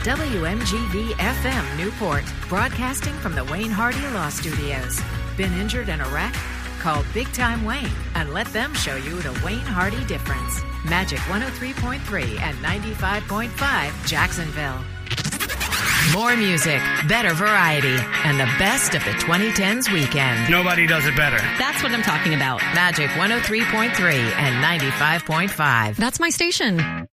WMGV FM Newport, broadcasting from the Wayne Hardy Law Studios. Been injured in a wreck? Call Big Time Wayne and let them show you the Wayne Hardy difference. Magic 103.3 and 95.5 Jacksonville. More music, better variety, and the best of the 2010s weekend. Nobody does it better. That's what I'm talking about. Magic 103.3 and 95.5. That's my station.